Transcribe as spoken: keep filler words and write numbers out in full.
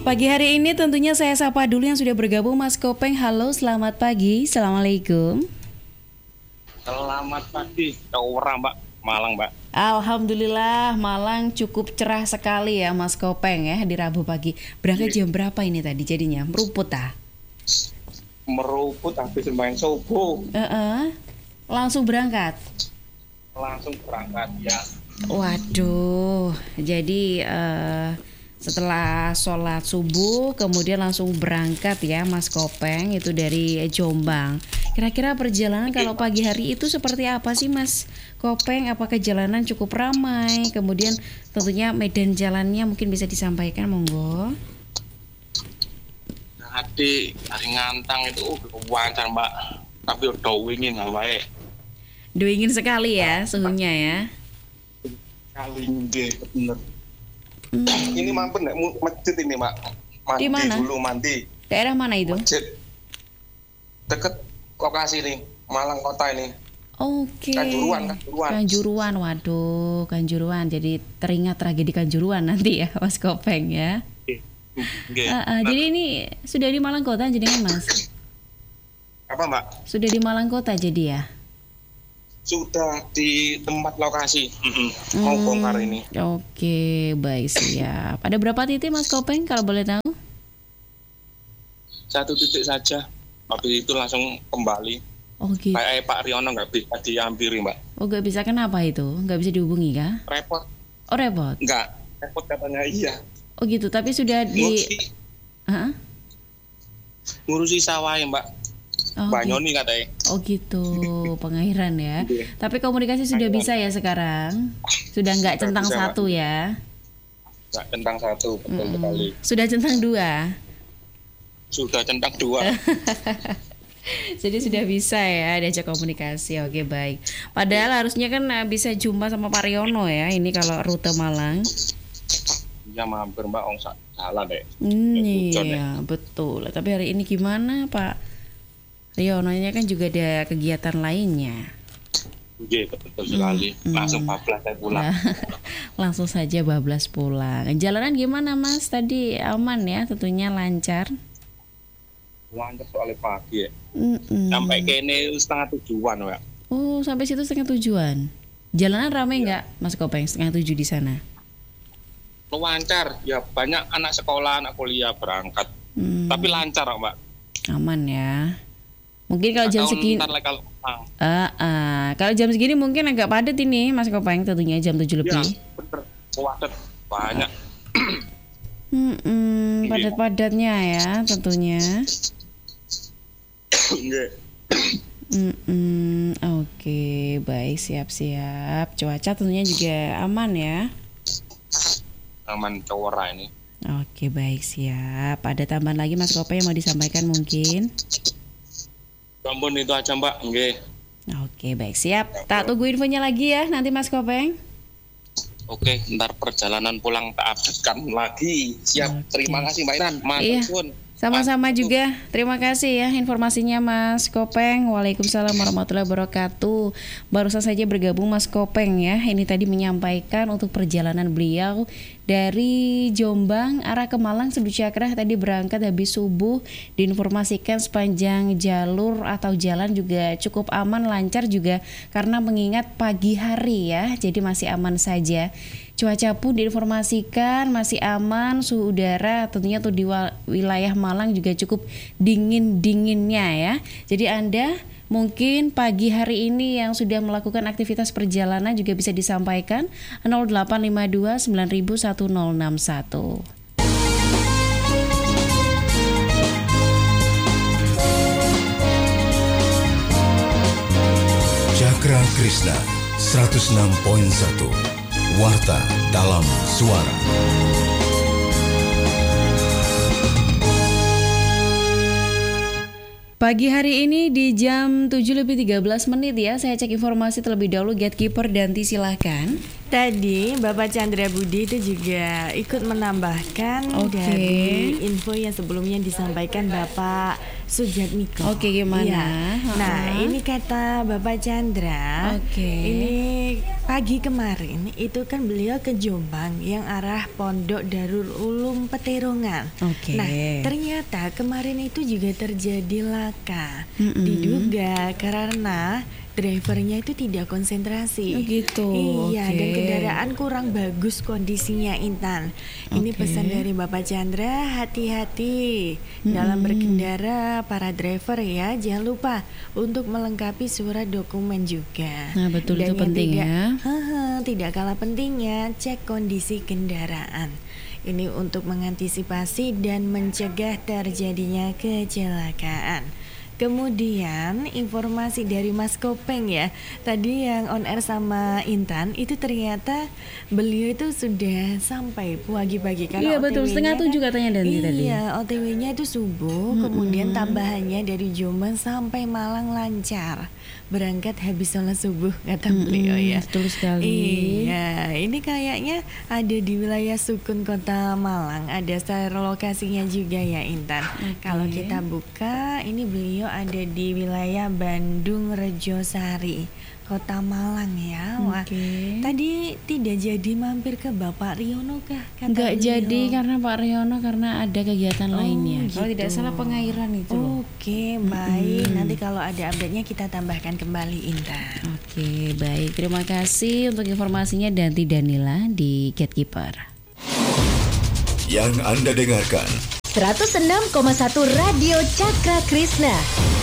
Pagi hari ini tentunya saya sapa dulu yang sudah bergabung, Mas Kopeng. Halo, selamat pagi. Assalamualaikum. Selamat pagi, orang Mbak, Malang Mbak. Alhamdulillah, Malang cukup cerah sekali ya Mas Kopeng ya di Rabu pagi. Berangkat jam berapa ini tadi jadinya? Meruput ah? Meruput habis main subuh. Uh-uh. Langsung berangkat? Langsung berangkat ya. Waduh, jadi uh, setelah sholat subuh kemudian langsung berangkat ya Mas Kopeng, itu dari Jombang. Kira-kira perjalanan kalau pagi hari itu seperti apa sih Mas Kopeng? Apakah jalanan cukup ramai? Kemudian tentunya medan jalannya mungkin bisa disampaikan, monggo. Tadi dari Ngantang itu wajar Mbak, tapi udah wingin nggak baik. Dingin sekali ya suhunya ya. Kali ini bener. Hmm. Ini mampir nggak masjid ini Mbak? Mandi Di mana? dulu mandi. Daerah mana itu? Masjid deket lokasi nih, Malang kota ini. Oke. Kanjuruan, Kanjuruan. Kanjuruan, waduh, Kanjuruan. Jadi teringat tragedi Kanjuruan nanti ya, Mas Kopeng ya. Okay. Uh, uh, jadi ini sudah di Malang kota jadi Mas? Apa Mbak? Sudah di Malang kota jadi ya? Sudah di tempat lokasi. Mm-hmm. Mau bongkar ini. Oke, baik, siap. Ada berapa titik Mas Kopeng kalau boleh tahu? Satu titik saja. Habis itu langsung kembali. Oh gitu. Kayak Pak Riono nggak bisa dihampiri Mbak. Oh nggak bisa, kenapa itu? Nggak bisa dihubungi kah? Repot. Oh repot? Nggak, repot katanya iya. Oh gitu, tapi sudah di... Ngurusi, uh-huh. ngurusi sawah ya Mbak. Oh, Mbak gitu. Nyoni katanya. Oh gitu, pengairan ya. Tapi komunikasi sudah bisa ya sekarang? Sudah nggak centang bisa, satu ya? Nggak centang satu, betul Mm-mm. sekali. Sudah centang dua? Sudah centang dua. Jadi sudah bisa ya diajak komunikasi. Oke baik. Padahal harusnya kan bisa jumpa sama Pak Riono ya. Ini kalau rute Malang. Ya mampir Mbak, ong salah deh. Hmm, Hujan, iya betul. Tapi hari ini gimana Pak Riono-nya kan juga ada kegiatan lainnya. Iya betul sekali. Hmm, Langsung hmm. bablas saya pulang. Nah, langsung saja bablas pulang. Jalanan gimana Mas? Tadi aman ya, tentunya lancar. Lancar soalnya pagi ya. Mm-mm. Sampai ke ini setengah tujuan Mbak. Oh sampai situ setengah tujuan. Jalanan ramai nggak Mas Kopeng setengah tujuh di sana? Lancar, ya banyak anak sekolah, anak kuliah berangkat. Hmm. Tapi lancar Mbak. Aman ya. Mungkin kalau jam Atau segini, ntar lagi kalau ah. uh, uh, kalau jam segini mungkin agak padat ini Mas Kopeng, tentunya jam tujuh lebih. Ya, bener. Padat banyak. Hmm, padat-padatnya ya, tentunya. Hmm, oke, baik, siap-siap. Cuaca tentunya juga aman ya. Aman cowora ini. Oke, baik, siap. Ada tambahan lagi Mas Kopeng yang mau disampaikan mungkin? Ampun itu aja Mbak. Nggih. Oke, baik, siap. Tak tunggu infonya lagi ya nanti Mas Kopeng. Oke, ntar perjalanan pulang tak updatekan lagi. Siap. Oke. Terima kasih Mbak Iran. Matur Iya. suwun. Sama-sama juga. Terima kasih ya informasinya Mas Kopeng. Waalaikumsalam warahmatullahi wabarakatuh. Barusan saja bergabung Mas Kopeng ya. Ini tadi menyampaikan untuk perjalanan beliau dari Jombang arah ke Malang Sedu Cakrah, tadi berangkat habis subuh. Diinformasikan sepanjang jalur atau jalan juga cukup aman, lancar juga karena mengingat pagi hari ya. Jadi masih aman saja. Cuaca pun diinformasikan masih aman, suhu udara tentunya tuh di wilayah Malang juga cukup dingin-dinginnya ya. Jadi Anda mungkin pagi hari ini yang sudah melakukan aktivitas perjalanan juga bisa disampaikan nol delapan lima dua sembilan satu nol enam satu. Cakra Krishna seratus enam koma satu Warta dalam Suara. Pagi hari ini di jam tujuh lebih tiga belas menit ya, saya cek informasi terlebih dahulu. Gatekeeper Danti silahkan. Tadi Bapak Chandra Budi itu juga ikut menambahkan Oke. dari info yang sebelumnya disampaikan Bapak Sujatmiko. Oke, gimana? Iya. Nah, Ha-ha. ini kata Bapak Chandra. Oke. Ini pagi kemarin itu kan beliau ke Jombang yang arah Pondok Darul Ulum Peterongan. Oke. Nah, ternyata kemarin itu juga terjadi laka. Mm-mm. Diduga karena drivernya itu tidak konsentrasi. Oh, gitu. Iya, Oke. dan kendaraan kurang bagus kondisinya, Intan. Ini Oke. pesan dari Bapak Chandra, hati-hati dalam berkendara para driver ya. Jangan lupa untuk melengkapi surat dokumen juga. Nah, betul, Dan itu yang penting tidak, ya. Haha, tidak kalah pentingnya cek kondisi kendaraan. Ini untuk mengantisipasi dan mencegah terjadinya kecelakaan. Kemudian informasi dari Mas Kopeng ya, tadi yang on air sama Intan itu ternyata beliau itu sudah sampai pagi-pagi Iya, karena betul. O T W-nya Setengah tujuh kan- katanya Danti tadi. Iya, O T W-nya itu subuh, kemudian tambahannya dari Jombang sampai Malang lancar. Berangkat habis sholat subuh kata beliau ya. Betul sekali. Iya, ini kayaknya ada di wilayah Sukun Kota Malang. Ada share lokasinya juga ya, Intan. Kalau kita buka, ini beliau ada di wilayah Bandung Rejosari, Kota Malang ya. Wah, Oke. tadi tidak jadi mampir ke Bapak Riono kah? Kata Nggak beliau. jadi karena Pak Riono karena ada kegiatan Oh, lainnya. Kalau gitu. tidak salah pengairan itu loh. Oke, baik. Nanti kalau ada update-nya kita tambahkan kembali, Intan. Oke, baik. Terima kasih untuk informasinya Danti Danila di Gatekeeper. Yang Anda dengarkan seratus enam koma satu Radio Cakra Krishna.